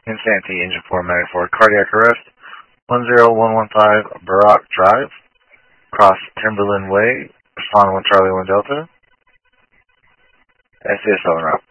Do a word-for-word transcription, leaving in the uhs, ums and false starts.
Insanity, engine formatting for cardiac arrest, one zero one one five Barak Drive, cross Timberland Way, respond one Charlie one Delta, S C S on route.